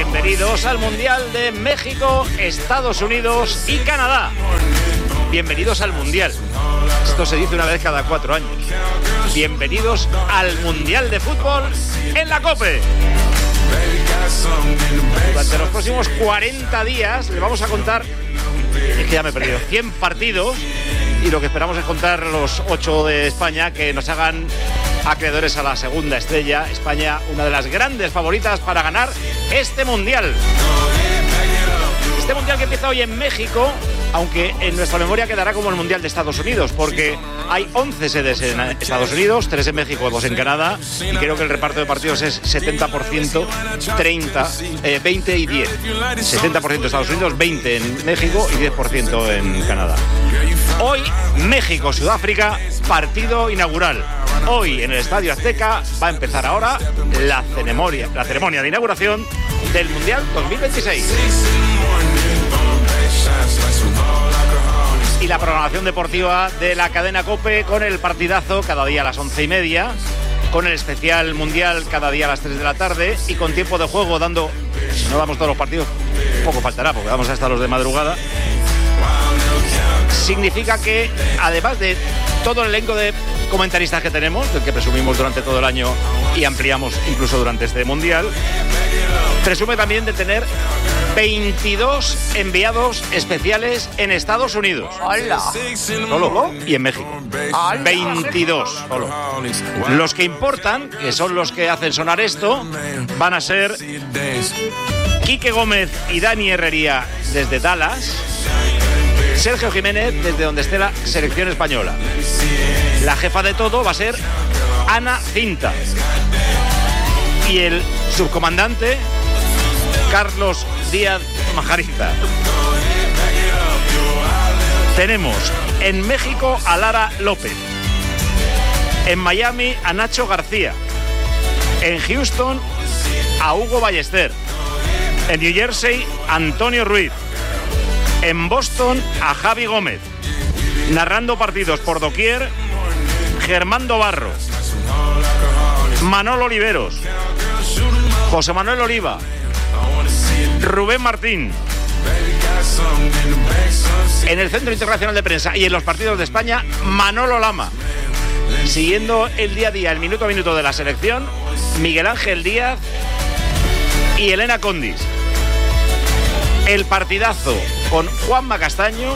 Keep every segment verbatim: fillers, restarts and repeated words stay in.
Bienvenidos al Mundial de México, Estados Unidos y Canadá. Bienvenidos al Mundial. Esto se dice una vez cada cuatro años. Bienvenidos al Mundial de Fútbol en la COPE. Durante los próximos cuarenta días le vamos a contar, es que ya me he perdido, cien partidos, y lo que esperamos es contar los ocho de España que nos hagan acreedores a la segunda estrella. España, una de las grandes favoritas para ganar este Mundial. Este Mundial que empieza hoy en México, aunque en nuestra memoria quedará como el Mundial de Estados Unidos, porque hay once sedes en Estados Unidos, tres en México, dos en Canadá, y creo que el reparto de partidos es setenta por ciento, treinta, eh, veinte y diez. setenta por ciento Estados Unidos, veinte en México y diez por ciento en Canadá. Hoy, México, Sudáfrica, partido inaugural. Hoy en el Estadio Azteca va a empezar ahora la ceremonia, la ceremonia de inauguración del Mundial dos mil veintiséis. Y la programación deportiva de la cadena COPE con el partidazo cada día a las once y media, con el especial mundial cada día a las tres de la tarde y con tiempo de juego dando, si no damos todos los partidos, poco faltará porque vamos hasta los de madrugada. Significa que además de todo el elenco de comentaristas que tenemos, del que presumimos durante todo el año y ampliamos incluso durante este mundial, presume también de tener veintidós enviados especiales en Estados Unidos. ¡Hola! Solo. Y en México. ¡Hola! veintidós solo. Los que importan, que son los que hacen sonar esto, van a ser Quique Gómez y Dani Herrería desde Dallas, Sergio Jiménez desde donde esté la selección española. La jefa de todo va a ser Ana Cinta. Y el subcomandante, Carlos Díaz Majariza. Tenemos en México a Lara López, en Miami a Nacho García, en Houston a Hugo Ballester, en New Jersey a Antonio Ruiz, en Boston a Javi Gómez, narrando partidos por doquier Germán Barro, Manolo Oliveros, José Manuel Oliva, Rubén Martín. En el Centro Internacional de Prensa y en los partidos de España, Manolo Lama. Siguiendo el día a día, el minuto a minuto de la selección, Miguel Ángel Díaz y Elena Condis. El partidazo con Juanma Castaño,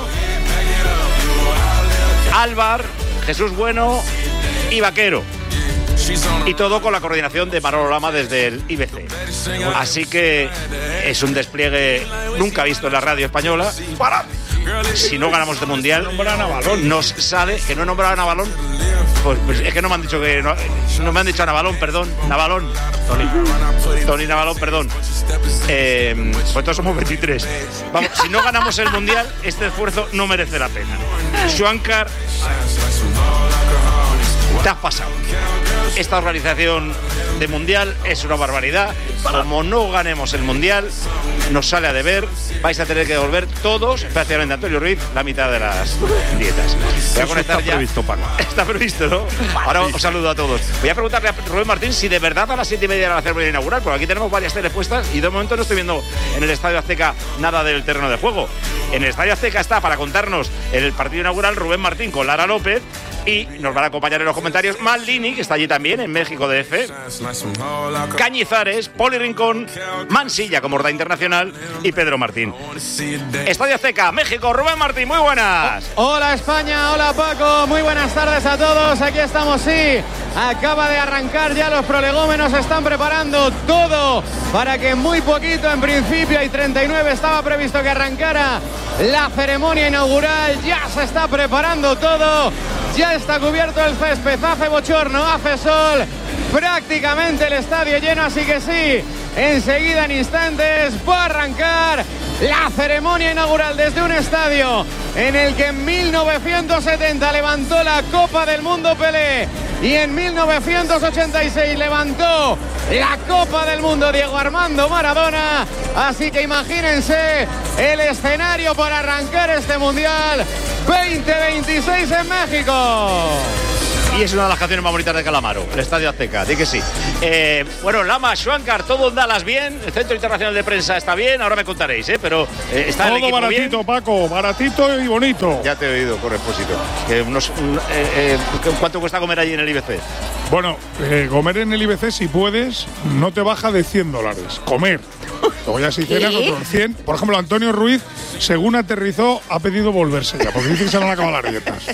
Álvar, Jesús Bueno y Vaquero. Y todo con la coordinación de Manolo Lama desde el I B C. Así que es un despliegue nunca visto en la radio española. Para, si no ganamos este mundial, nos sale que no nombraban a Balón. Pues, pues es que no me han dicho que no, no me han dicho a Navalón, perdón, Navalón, Tony, Tony Navalón, perdón. Eh, pues todos somos veintitrés. Vamos, si no ganamos el mundial, este esfuerzo no merece la pena. Xuancar, te has pasado. Esta organización de mundial es una barbaridad. Como no ganemos el mundial, nos sale a deber. Vais a tener que devolver todos, prácticamente Antonio Ruiz, la mitad de las dietas. Voy a conectar está ya. previsto, Paco. Está previsto, ¿no? Ahora os saludo a todos. Voy a preguntarle a Rubén Martín si de verdad a las siete y media era la ceremonia inaugural, porque aquí tenemos varias teles puestas y de momento no estoy viendo en el Estadio Azteca nada del terreno de juego. En el Estadio Azteca está para contarnos el partido inaugural Rubén Martín con Lara López. Y nos van a acompañar en los comentarios Maldini, que está allí también, en México D F, Cañizares, Poli Rincón, Mansilla como Orda Internacional y Pedro Martín. Estadio Azteca, México, Rubén Martín, muy buenas. Hola España, hola Paco, muy buenas tardes a todos. Aquí estamos, sí, acaba de arrancar ya los prolegómenos, están preparando todo para que en muy poquito, en principio hay treinta y nueve, estaba previsto que arrancara la ceremonia inaugural, ya se está preparando todo. Ya está cubierto el césped, hace bochorno, hace sol, prácticamente el estadio lleno, así que sí, enseguida en instantes va a arrancar la ceremonia inaugural desde un estadio en el que en mil novecientos setenta levantó la Copa del Mundo Pelé y en mil novecientos ochenta y seis levantó la Copa del Mundo Diego Armando Maradona. Así que imagínense el escenario para arrancar este Mundial veinte veintiséis en México. Y es una de las canciones más bonitas de Calamaro, el Estadio Azteca, di que sí. Eh, bueno, Lama, Schwankar, todo en Dallas bien, el Centro Internacional de Prensa está bien, ahora me contaréis, ¿eh? Pero eh, está todo el equipo baratito, bien. Paco, baratito y bonito. Ya te he oído, por expósito. Que unos, un, eh, eh, ¿Cuánto cuesta comer allí en el I B C? Bueno, eh, comer en el I B C, si puedes, no te baja de cien dólares. Comer. Luego ya si cenas otros cien. Por ejemplo, Antonio Ruiz, según aterrizó, ha pedido volverse ya, porque dice que se van a acabar las dietas.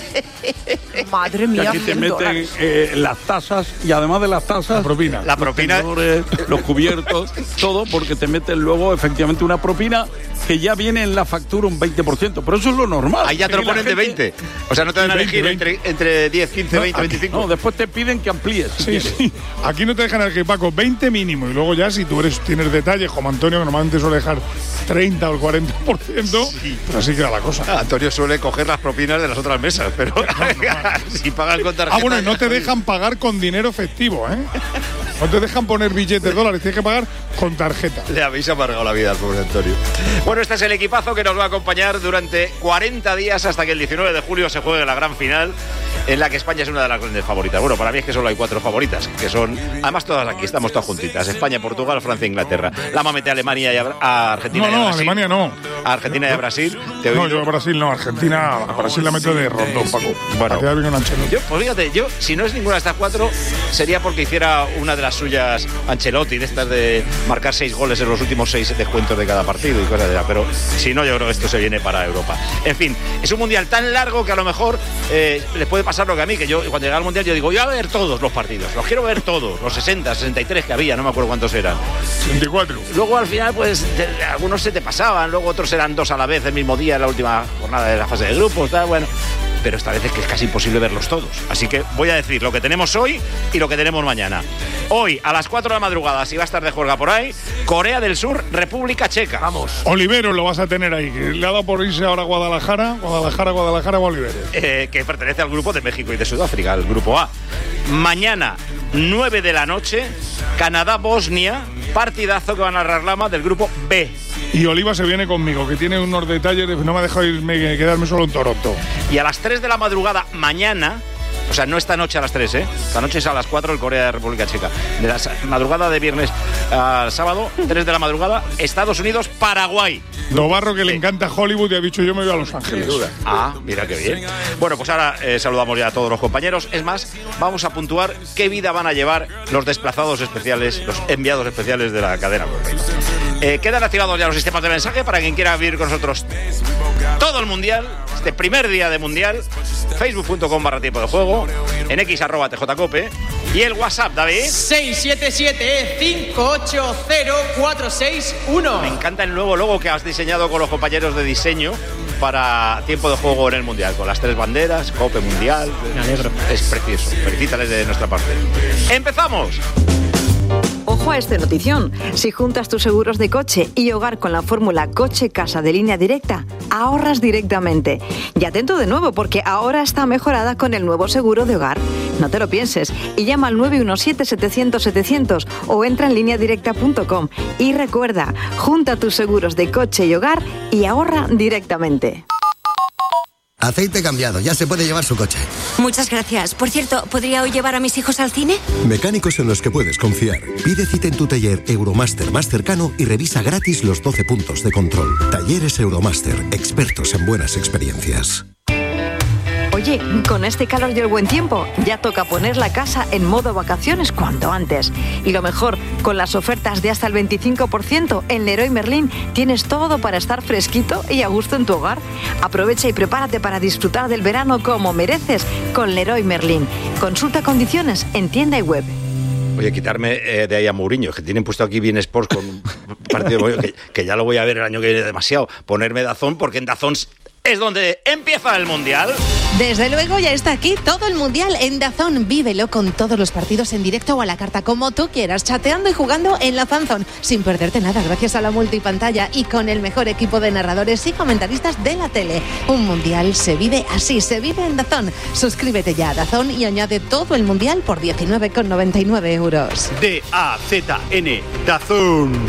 Madre mía. Y aquí te meten eh, las tasas y además de las tasas, la propina. La propina. Los, tenedores, los cubiertos, todo, porque te meten luego efectivamente una propina que ya viene en la factura un veinte por ciento. Pero eso es lo normal. Ahí ya te lo ponen de veinte. O sea, no te van a elegir entre, entre diez, quince, No, veinte, aquí- veinticinco. No, después te piden que amplíes. si Sí, quieres. sí. Aquí no te dejan elegir, Paco, veinte mínimo. Y luego ya, si tú eres, tienes detalles, como Antonio, que normalmente suele dejar treinta o el cuarenta por ciento, Sí. pero así queda la cosa. Antonio suele coger las propinas de las otras mesas, pero si pagan con tarjeta. Ah, bueno, y no te dejan pagar con dinero efectivo, ¿eh? No te dejan poner billetes de dólares, tienes que pagar con tarjeta. Le habéis amargado la vida al pobre Antonio. Bueno, este es el equipazo que nos va a acompañar durante cuarenta días hasta que el diecinueve de julio se juegue la gran final, en la que España es una de las grandes favoritas. Bueno, para mí es que solo hay cuatro favoritas, que son, además todas aquí, estamos todas juntitas: España, Portugal, Francia e Inglaterra. Lama mete a Alemania y a, a Argentina No, y a no, Brasil. Alemania no. A Argentina y a Brasil. Te he No, oído. yo a Brasil no, Argentina, a Brasil la meto de rondón, Paco. Bueno. Para quedar bien con Ancelotti. Yo, pues fíjate, yo, si no es ninguna de estas cuatro, sería porque hiciera una de las suyas Ancelotti, de estas de marcar seis goles en los últimos seis descuentos de cada partido y cosas de la. Pero si no, yo creo que esto se viene para Europa. En fin, es un mundial tan largo que a lo mejor eh, les puede pasar lo que a mí, que yo cuando llega al mundial yo digo, yo voy a ver todos los partidos, los quiero ver todos, los sesenta, sesenta y tres que había, no me acuerdo cuántos eran. veinticuatro. Luego al final, pues te- algunos se te pasaban, luego otros eran dos a la vez el mismo día en la última jornada de la fase de grupos, tal, bueno. Pero esta vez es que es casi imposible verlos todos. Así que voy a decir lo que tenemos hoy y lo que tenemos mañana. Hoy, a las cuatro de la madrugada, si va a estar de juerga por ahí, Corea del Sur, República Checa. Vamos. Oliveros lo vas a tener ahí, que le ha dado por irse ahora a Guadalajara, Guadalajara, Guadalajara, Oliveros. Eh, que pertenece al grupo de México y de Sudáfrica, el grupo A. Mañana, nueve de la noche, Canadá-Bosnia, partidazo que va a narrar Lama del grupo B. Y Oliva se viene conmigo, que tiene unos detalles, de, no me ha dejado irme, quedarme solo en Toronto. Y a las tres de la madrugada mañana, o sea, no esta noche a las tres, ¿eh? Esta noche es a las cuatro el Corea de República Checa. De la sa- madrugada de viernes al sábado, tres de la madrugada, Estados Unidos, Paraguay. Novarro, que le encanta Hollywood, y ha dicho yo me voy a Los Ángeles. Ah, mira qué bien. Bueno, pues ahora eh, saludamos ya a todos los compañeros. Es más, vamos a puntuar qué vida van a llevar los desplazados especiales, los enviados especiales de la cadena. Eh, quedan activados ya los sistemas de mensaje para quien quiera vivir con nosotros todo el Mundial, este primer día de Mundial. facebook punto com barra tiempo de juego, en x arroba tjcope y el WhatsApp, David. seis siete siete, cinco ocho cero, cuatro seis uno. Me encanta el nuevo logo que has diseñado con los compañeros de diseño para tiempo de juego en el Mundial, con las tres banderas, Cope Mundial. Me alegro. Es precioso. Felicítales de nuestra parte. ¡Empezamos! Ojo a esta notición. Si juntas tus seguros de coche y hogar con la fórmula coche-casa de Línea Directa, ahorras directamente. Y atento de nuevo, porque ahora está mejorada con el nuevo seguro de hogar. No te lo pienses y llama al nueve uno siete, setecientos, setecientos o entra en línea directa punto com. Y recuerda, junta tus seguros de coche y hogar y ahorra directamente. Aceite cambiado, ya se puede llevar su coche. Muchas gracias. Por cierto, ¿podría hoy llevar a mis hijos al cine? Mecánicos en los que puedes confiar. Pide cita en tu taller Euromaster más cercano y revisa gratis los doce puntos de control. Talleres Euromaster, expertos en buenas experiencias. Oye, con este calor y el buen tiempo, ya toca poner la casa en modo vacaciones cuanto antes. Y lo mejor, con las ofertas de hasta el veinticinco por ciento en Leroy Merlin, tienes todo para estar fresquito y a gusto en tu hogar. Aprovecha y prepárate para disfrutar del verano como mereces con Leroy Merlin. Consulta condiciones en tienda y web. Oye, quitarme eh, de ahí a Mourinho, que tienen puesto aquí bien Sports con un partido que, que ya lo voy a ver el año que viene demasiado. Ponerme Dazón, porque en Dazón es donde empieza el Mundial. Desde luego ya está aquí todo el Mundial en DAZN. Vívelo con todos los partidos en directo o a la carta, como tú quieras, chateando y jugando en la FanZone, sin perderte nada gracias a la multipantalla y con el mejor equipo de narradores y comentaristas de la tele. Un Mundial se vive así, se vive en DAZN. Suscríbete ya a DAZN y añade todo el Mundial por diecinueve con noventa y nueve euros. D A Z N, DAZN.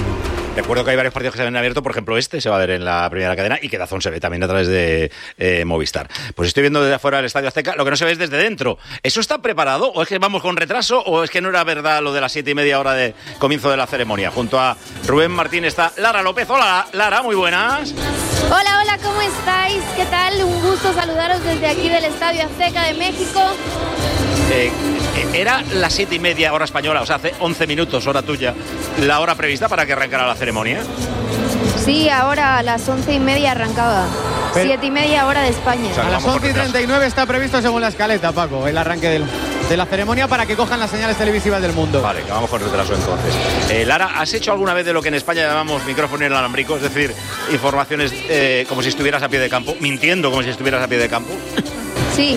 Recuerdo que hay varios partidos que se ven abiertos, por ejemplo este se va a ver en la primera cadena y que Dazón se ve también a través de eh, Movistar. Pues estoy viendo desde afuera del Estadio Azteca, lo que no se ve es desde dentro. ¿Eso está preparado o es que vamos con retraso o es que no era verdad lo de las siete y media hora de comienzo de la ceremonia? Junto a Rubén Martín está Lara López. Hola Lara, muy buenas. Hola, hola, ¿cómo estáis? ¿Qué tal? Un gusto saludaros desde aquí del Estadio Azteca de México. Eh, era las siete y media hora española, o sea, hace once minutos, hora tuya, la hora prevista para que arrancara la ceremonia. Sí, ahora a las once y media arrancaba. Pero, siete y media hora de España. O sea, a las once y treinta y nueve está previsto según la escaleta, Paco, el arranque del, de la ceremonia para que cojan las señales televisivas del mundo. Vale, que vamos con retraso entonces. Eh, Lara, ¿has hecho alguna vez de lo que en España llamamos micrófono inalámbrico? Es decir, informaciones eh, como si estuvieras a pie de campo, mintiendo como si estuvieras a pie de campo. Sí.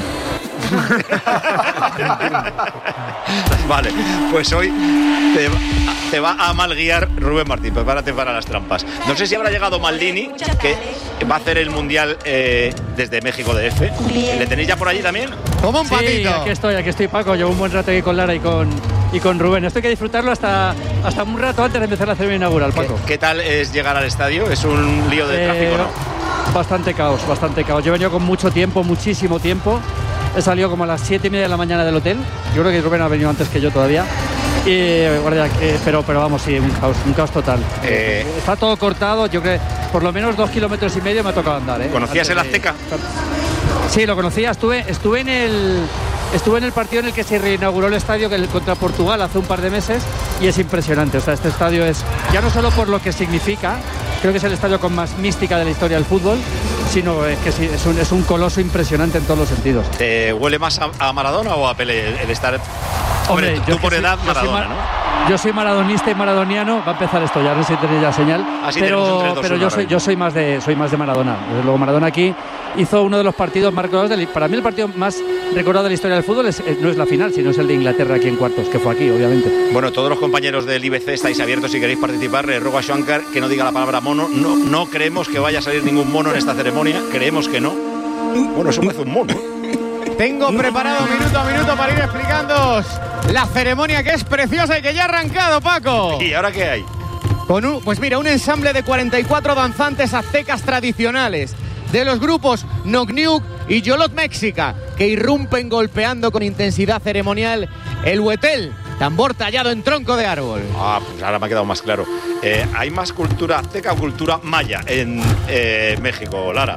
Vale, pues hoy te, te va a mal guiar Rubén Martín, prepárate para las trampas. No sé si habrá llegado Maldini, que va a hacer el Mundial eh, desde México D F. ¿Le tenéis ya por allí también? Como un patito. Sí, aquí estoy, aquí estoy, Paco. Llevo un buen rato aquí con Lara y con, y con Rubén. Esto hay que disfrutarlo hasta, hasta un rato antes de empezar la ceremonia inaugural, Paco. ¿Qué, qué tal es llegar al estadio? ¿Es un lío de eh, tráfico, no? Bastante caos, bastante caos. Yo he venido con mucho tiempo, muchísimo tiempo. He salido como a las siete y media de la mañana del hotel. Yo creo que Rubén ha venido antes que yo todavía. Y, guardia, eh, pero, pero vamos, sí, un caos, un caos total. Eh, Está todo cortado. Yo creo que por lo menos dos kilómetros y medio me ha tocado andar. ¿eh? ¿Conocías el Azteca? De... Sí, lo conocía. Estuve, estuve en el... Estuve en el partido en el que se reinauguró el estadio que contra Portugal hace un par de meses y es impresionante. O sea, este estadio es, ya no solo por lo que significa, creo que es el estadio con más mística de la historia del fútbol, sino es que sí, es un, es un coloso impresionante en todos los sentidos. ¿Te huele más a, a Maradona o a Pelé el estar? Hombre, Hombre tú, tú por soy, edad Maradona, yo ¿no? Yo soy maradonista y maradoniano. Va a empezar esto ya, no sé si tenéis ya señal. Así pero pero yo soy, yo soy más de soy más de Maradona. Desde luego Maradona aquí hizo uno de los partidos más recordados del, para mí el partido más recordado de la historia del fútbol es, no es la final, sino es el de Inglaterra aquí en cuartos, que fue aquí, obviamente. Bueno, todos los compañeros del I B C estáis abiertos si queréis participar. Le ruego a Shankar que no diga la palabra mono. No, no creemos que vaya a salir ningún mono en esta ceremonia. Creemos que no. Bueno, eso parece un mono. Tengo preparado minuto a minuto para ir explicándoos la ceremonia, que es preciosa y que ya ha arrancado, Paco. ¿Y ahora qué hay? Con un, pues mira, un ensamble de cuarenta y cuatro danzantes aztecas tradicionales de los grupos Nocniuc y Yolot Méxica, que irrumpen golpeando con intensidad ceremonial el huetel, tambor tallado en tronco de árbol. Ah, pues ahora me ha quedado más claro. Eh, ¿Hay más cultura azteca o cultura maya en eh, México, Lara?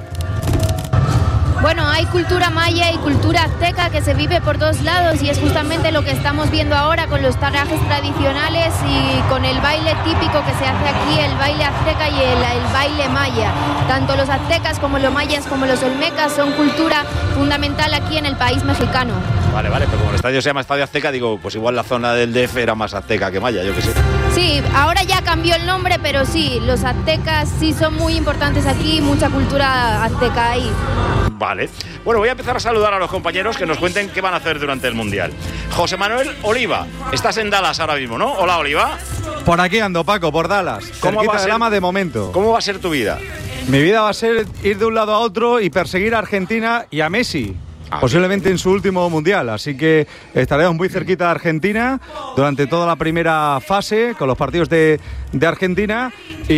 Bueno, hay cultura maya y cultura azteca que se vive por dos lados y es justamente lo que estamos viendo ahora con los trajes tradicionales y con el baile típico que se hace aquí, el baile azteca y el, el baile maya. Tanto los aztecas como los mayas como los olmecas son cultura fundamental aquí en el país mexicano. Vale, vale, pero como el estadio se llama Estadio Azteca, digo, pues igual la zona del D F era más azteca que maya, yo qué sé. Sí, ahora ya cambió el nombre, pero sí, los aztecas sí son muy importantes aquí, mucha cultura azteca ahí. Vale. Bueno, voy a empezar a saludar a los compañeros que nos cuenten qué van a hacer durante el Mundial. José Manuel Oliva, estás en Dallas ahora mismo, ¿no? Hola, Oliva. Por aquí ando, Paco, por Dallas. ¿Cómo va a ser, de Lama de momento. ¿Cómo va a ser tu vida? Mi vida va a ser ir de un lado a otro y perseguir a Argentina y a Messi. Ah, posiblemente bien. En su último mundial, así que estaremos muy cerquita de Argentina durante toda la primera fase con los partidos de, de Argentina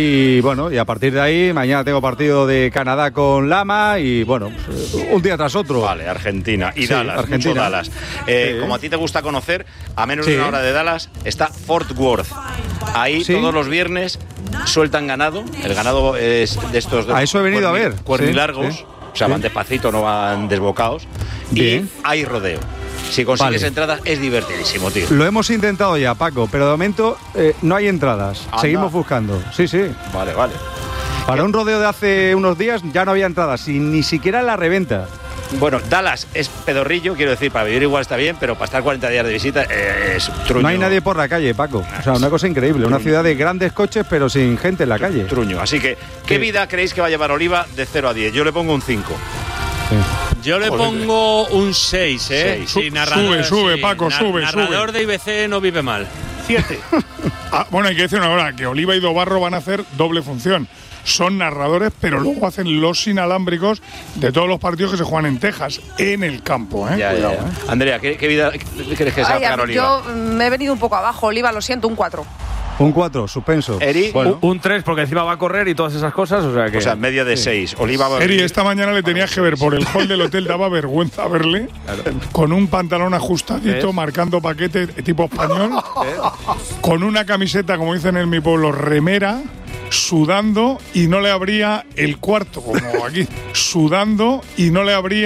y bueno, y a partir de ahí mañana tengo partido de Canadá con Lama y bueno, un día tras otro. Vale, Argentina y sí, Dallas, Argentina. mucho Dallas. Eh, sí. Como a ti te gusta conocer, a menos sí. de una hora de Dallas está Fort Worth. Ahí sí. todos los viernes sueltan ganado, el ganado es de estos de a eso he venido cuerni, a ver. Cuernilargos. Sí. O sea, sí. van despacito, no van desbocados. Bien. Y hay rodeo. Si consigues vale. entradas, es divertidísimo, tío. Lo hemos intentado ya, Paco, pero de momento eh, no hay entradas. Anda. Seguimos buscando. Sí, sí. Vale, vale. Para un rodeo de hace unos días ya no había entradas, y ni siquiera en la reventa. Bueno, Dallas es pedorrillo, quiero decir, para vivir igual está bien, pero para estar cuarenta días de visita eh, es truño. No hay nadie por la calle, Paco. O sea, una cosa increíble. Truño. Una ciudad de grandes coches, pero sin gente en la calle. Truño. Así que, ¿qué sí. vida creéis que va a llevar Oliva de cero a diez? Yo le pongo un cinco. Sí. Yo le pongo un seis, ¿eh? Sí, narrador, sube, sube, sí, Paco, nar- sube, narrador sube. Narrador de I B C no vive mal. siete. Ah, bueno, hay que decir una hora, que Oliva y Dobarro van a hacer doble función. Son narradores, pero luego hacen los inalámbricos de todos los partidos que se juegan en Texas, en el campo, ¿eh? Ya, ya, ya. Andrea, ¿qué, qué vida crees que sea para Oliva? Yo me he venido un poco abajo, Oliva, lo siento, un cuatro. Un cuatro, suspenso. Eri, bueno. Un tres, porque encima va a correr y todas esas cosas. O sea, que... o sea media de seis. Sí. Oliva va a Eri, esta mañana le tenías que ver por el hall del hotel, daba vergüenza verle. Claro. Con un pantalón ajustadito, ¿ves? Marcando paquete tipo español. ¿ves? Con una camiseta, como dicen en mi pueblo, remera, sudando y no le abría el cuarto, como aquí. Sudando y no le abría